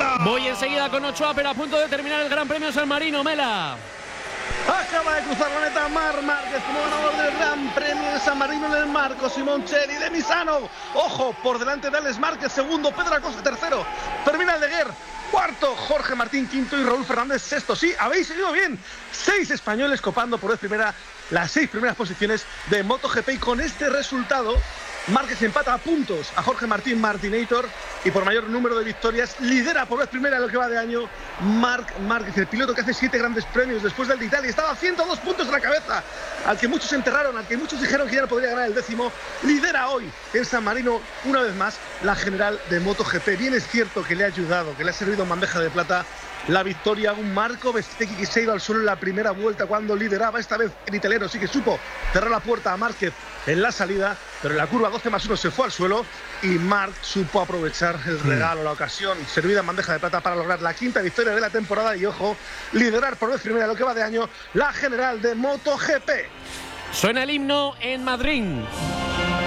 Voy enseguida con Ochoa, pero a punto de terminar el Gran Premio San Marino, Mela. Acaba de cruzar la meta Marc Márquez como ganador del Gran Premio de San Marino en el marco. Simoncelli de Misano. Ojo, por delante de Alex Márquez, segundo. Pedro Acosta, tercero. Termina el Leguer, cuarto. Jorge Martín, quinto. Y Raúl Fernández, sexto. Sí, habéis seguido bien. 6 españoles copando por vez primera las 6 primeras posiciones de MotoGP. Y con este resultado, Márquez empata a puntos a Jorge Martín Martinator y por mayor número de victorias lidera por vez primera lo que va de año Marc Márquez, el piloto que hace 7 grandes premios después del de Italia. Estaba a 102 puntos de la cabeza, al que muchos enterraron, al que muchos dijeron que ya no podría ganar el 10º. Lidera hoy en San Marino una vez más la general de MotoGP. Bien es cierto que le ha ayudado, que le ha servido en bandeja de plata la victoria a un Marco Bezzecchi que se ha ido al suelo en la primera vuelta cuando lideraba. Esta vez el italiano sí que supo cerrar la puerta a Márquez en la salida, pero en la curva 12+1 se fue al suelo y Marc supo aprovechar el regalo, la ocasión servida en bandeja de plata para lograr la 5ª victoria de la temporada y, ojo, liderar por vez primera lo que va de año la general de MotoGP. Suena el himno en Madrid.